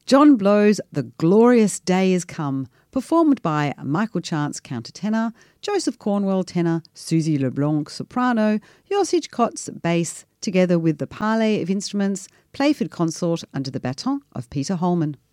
John Blow's The Glorious Day Is Come, performed by Michael Chance countertenor, Joseph Cornwell tenor, Susie LeBlanc soprano, Josich Kotz bass, together with the parley of instruments, Playford consort under the baton of Peter Holman.